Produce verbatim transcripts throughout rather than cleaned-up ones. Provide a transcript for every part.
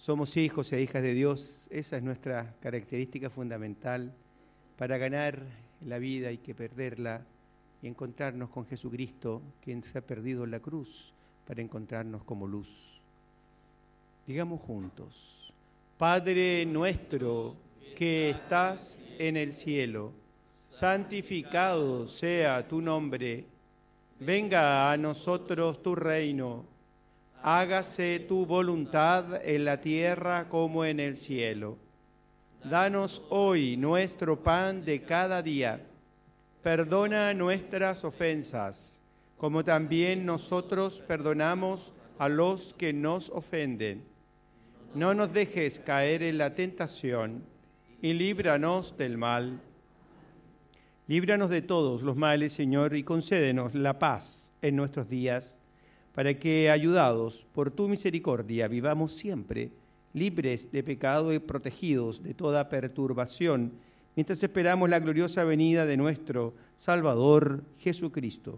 Somos hijos e hijas de Dios, esa es nuestra característica fundamental. Para ganar la vida hay que perderla y encontrarnos con Jesucristo, quien se ha perdido en la cruz, para encontrarnos como luz. Digamos juntos: Padre nuestro que estás en el cielo, santificado sea tu nombre. Venga a nosotros tu reino. Hágase tu voluntad en la tierra como en el cielo. Danos hoy nuestro pan de cada día. Perdona nuestras ofensas, como también nosotros perdonamos a los que nos ofenden. No nos dejes caer en la tentación y líbranos del mal. Líbranos de todos los males, Señor, y concédenos la paz en nuestros días, para que, ayudados por tu misericordia, vivamos siempre libres de pecado y protegidos de toda perturbación, mientras esperamos la gloriosa venida de nuestro Salvador Jesucristo.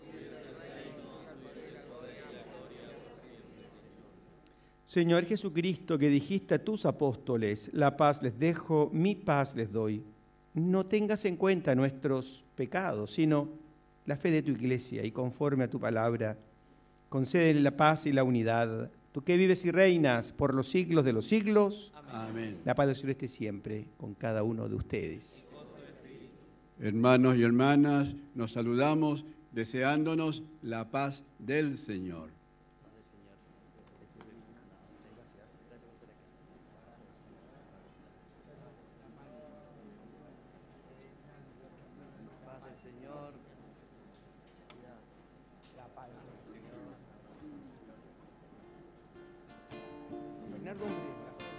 Señor Jesucristo, que dijiste a tus apóstoles: la paz les dejo, mi paz les doy. No tengas en cuenta nuestros pecados, sino la fe de tu Iglesia, y conforme a tu palabra, concédele la paz y la unidad. Tú que vives y reinas por los siglos de los siglos. Amén. La paz del Señor esté siempre con cada uno de ustedes. Hermanos y hermanas, nos saludamos deseándonos la paz del Señor. Bernardo, hombre.